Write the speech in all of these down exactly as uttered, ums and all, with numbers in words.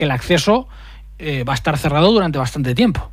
el acceso eh, va a estar cerrado durante bastante tiempo.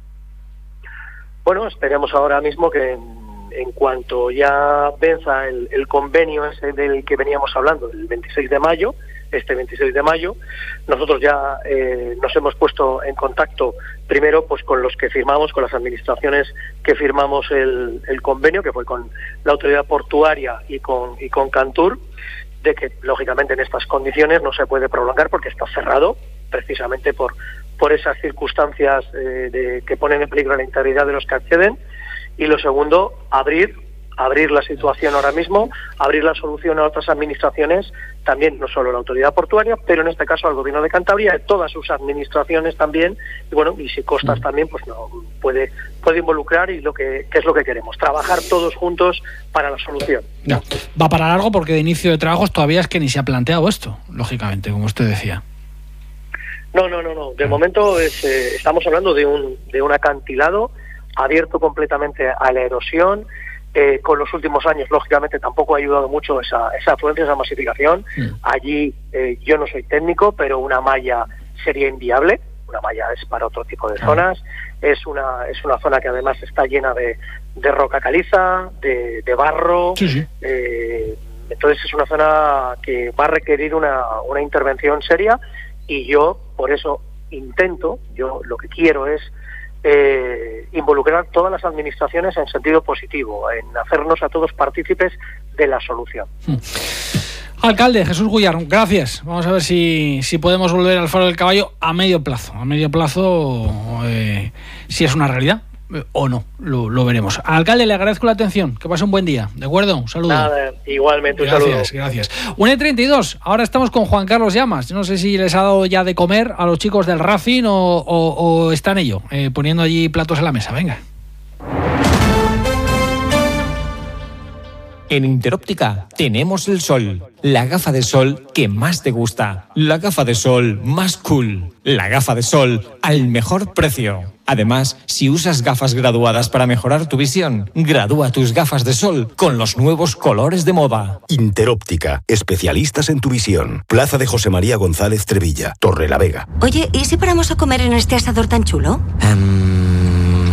Bueno, esperemos ahora mismo que en, en cuanto ya venza el, el convenio ese del que veníamos hablando, el veintiséis de mayo, este veintiséis de mayo, nosotros ya eh, nos hemos puesto en contacto primero pues con los que firmamos, con las administraciones que firmamos el, el convenio, que fue con la autoridad portuaria y con, y con Cantur, de que lógicamente en estas condiciones no se puede prolongar porque está cerrado, precisamente por, por esas circunstancias eh, de, que ponen en peligro la integridad de los que acceden. Y lo segundo, abrir abrir la situación ahora mismo, abrir la solución a otras administraciones, también no solo la autoridad portuaria, pero en este caso al Gobierno de Cantabria, todas sus administraciones también, y bueno, y si Costas también, pues no puede puede involucrar, y lo que, que es lo que queremos, trabajar todos juntos para la solución. Ya. Va para largo porque de inicio de trabajos todavía es que ni se ha planteado esto, lógicamente, como usted decía. No, no, no, no. De momento es, eh, estamos hablando de un de un acantilado abierto completamente a la erosión. Eh, con los últimos años, lógicamente, tampoco ha ayudado mucho esa, esa afluencia, esa masificación. Sí. Allí eh, yo no soy técnico, pero una malla sería inviable. Una malla es para otro tipo de zonas. Es una es una zona que además está llena de, de roca caliza, de, de barro. Sí, sí. Eh, entonces es una zona que va a requerir una, una intervención seria, y yo por eso intento, yo lo que quiero es Eh, involucrar todas las administraciones en sentido positivo, en hacernos a todos partícipes de la solución. Alcalde Jesús Guyar, gracias. Vamos a ver si, si podemos volver al Faro del Caballo a medio plazo. A medio plazo, eh, si es una realidad eh, o no, lo, lo veremos. Alcalde, le agradezco la atención. Que pase un buen día. ¿De acuerdo? Un saludo. Nada, igualmente, un gracias, saludo. Gracias, gracias. una y treinta y dos. Ahora estamos con Juan Carlos Llamas. Yo no sé si les ha dado ya de comer a los chicos del Racing o, o, o están ellos eh, poniendo allí platos en la mesa. Venga. En Interóptica tenemos el sol, la gafa de sol que más te gusta, la gafa de sol más cool, la gafa de sol al mejor precio. Además, si usas gafas graduadas para mejorar tu visión, gradúa tus gafas de sol con los nuevos colores de moda. Interóptica, especialistas en tu visión. Plaza de José María González Trevilla, Torrelavega. Oye, ¿y si paramos a comer en este asador tan chulo? Um...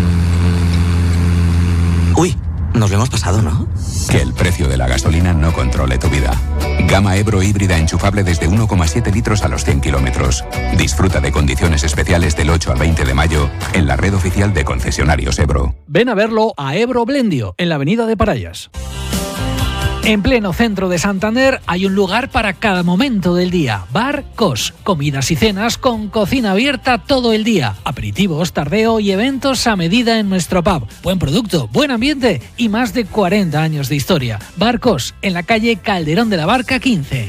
Uy, nos lo hemos pasado, ¿no? Que el precio de la gasolina no controle tu vida. Gama Ebro híbrida enchufable desde uno coma siete litros a los cien kilómetros. Disfruta de condiciones especiales del ocho al veinte de mayo en la red oficial de concesionarios Ebro. Ven a verlo a Ebro Blendio, en la avenida de Parayas. En pleno centro de Santander hay un lugar para cada momento del día. Bar Cos. Comidas y cenas con cocina abierta todo el día. Aperitivos, tardeo y eventos a medida en nuestro pub. Buen producto, buen ambiente y más de cuarenta años de historia. Bar Cos, en la calle Calderón de la Barca quince.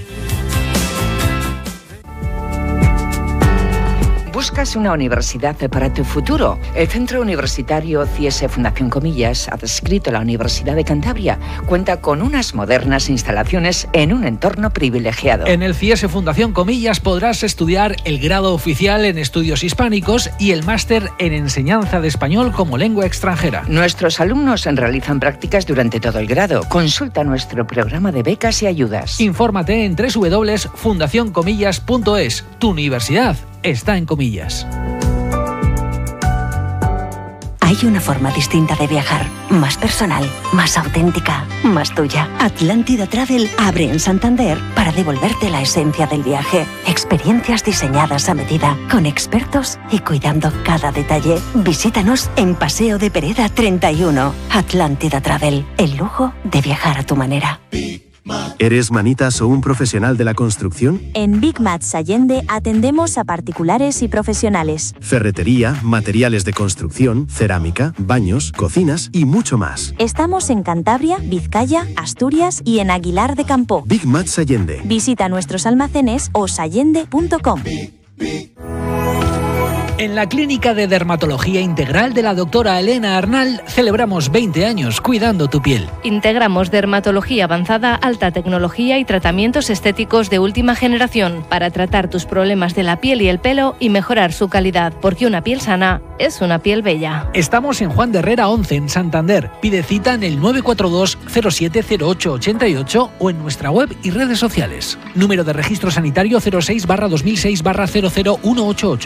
¿Buscas una universidad para tu futuro? El Centro Universitario C I E S E Fundación Comillas, adscrito a la Universidad de Cantabria, cuenta con unas modernas instalaciones en un entorno privilegiado. En el C I E S E Fundación Comillas podrás estudiar el grado oficial en estudios hispánicos y el máster en enseñanza de español como lengua extranjera. Nuestros alumnos realizan prácticas durante todo el grado. Consulta nuestro programa de becas y ayudas. Infórmate en doble u doble u doble u punto fundación comillas punto es. Tu universidad está en Comillas. Hay una forma distinta de viajar, más personal, más auténtica, más tuya. Atlántida Travel abre en Santander para devolverte la esencia del viaje. Experiencias diseñadas a medida, con expertos y cuidando cada detalle. Visítanos en Paseo de Pereda treinta y uno. Atlántida Travel, el lujo de viajar a tu manera. ¿Eres manitas o un profesional de la construcción? En Big Mats Allende atendemos a particulares y profesionales. Ferretería, materiales de construcción, cerámica, baños, cocinas y mucho más. Estamos en Cantabria, Vizcaya, Asturias y en Aguilar de Campo. Big Mats Allende. Visita nuestros almacenes o sallende punto com. En la Clínica de Dermatología Integral de la doctora Elena Arnal celebramos veinte años cuidando tu piel. Integramos dermatología avanzada, alta tecnología y tratamientos estéticos de última generación para tratar tus problemas de la piel y el pelo y mejorar su calidad, porque una piel sana es una piel bella. Estamos en Juan de Herrera once, en Santander. Pide cita en el nueve cuatro dos cero siete cero ocho ocho ocho o en nuestra web y redes sociales. Número de registro sanitario cero seis barra dos mil seis barra cero cero uno ocho ocho.